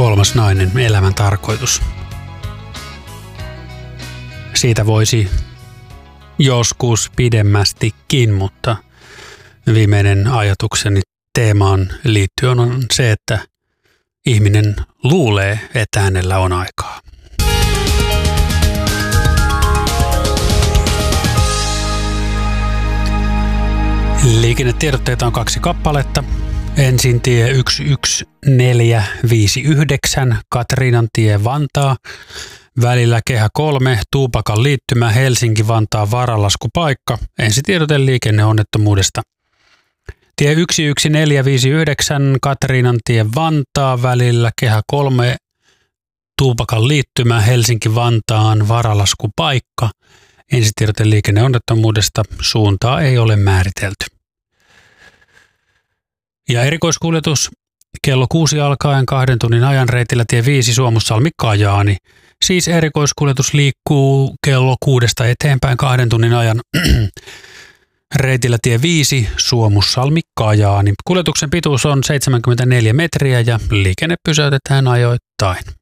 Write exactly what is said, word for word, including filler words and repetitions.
Kolmas nainen, elämän tarkoitus. Siitä voisi joskus pidemmästikin, mutta viimeinen ajatukseni teemaan liittyen on se, että ihminen luulee, että hänellä on aikaa. Liikennetiedotteita on kaksi kappaletta. Ensin tie yksi yksi neljä viisi yhdeksän, Katriinantie, Vantaa. Välillä Kehä kolme, Tuupakan liittymä, Helsinki-Vantaa varalaskupaikka. Ensitiedote liikenneonnettomuudesta. Tie yksi yksi neljä viisi yhdeksän, Katriinantie, Vantaa. Välillä Kehä kolme, Tuupakan liittymä, Helsinki-Vantaan varalaskupaikka. Ensitiedote liikenneonnettomuudesta. Suuntaa ei ole määritelty. Ja erikoiskuljetus kello kuusi alkaen kahden tunnin ajan reitillä tie viisi Suomussalmi Kajaani. Siis erikoiskuljetus liikkuu kello kuudesta eteenpäin kahden tunnin ajan reitillä tie viisi Suomussalmi Kajaani. Kuljetuksen pituus on seitsemänkymmentäneljä metriä ja liikenne pysäytetään ajoittain.